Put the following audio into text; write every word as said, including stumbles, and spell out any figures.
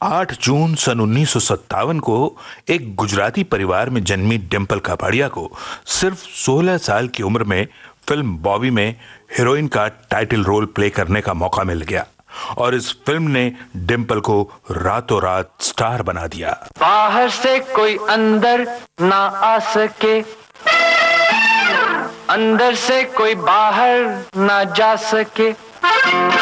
आठ जून सन उन्नीस सौ सत्तावन को एक गुजराती परिवार में जन्मी डिंपल कापड़िया को सिर्फ सोलह साल की उम्र में फिल्म बॉबी में हीरोइन का टाइटल रोल प्ले करने का मौका मिल गया और इस फिल्म ने डिंपल को रातों रात स्टार बना दिया। बाहर से कोई अंदर ना आ सके, अंदर से कोई बाहर ना जा सके।